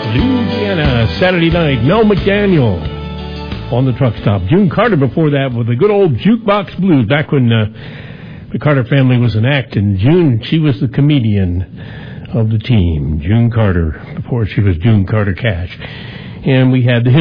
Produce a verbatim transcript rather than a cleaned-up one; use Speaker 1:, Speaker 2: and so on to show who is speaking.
Speaker 1: Louisiana, Saturday night. Mel McDaniel on the truck stop. June Carter before that with the good old Jukebox Blues. Back when uh, the Carter family was an act. And June, she was the comedian of the team. June Carter, before she was June Carter Cash. And we had the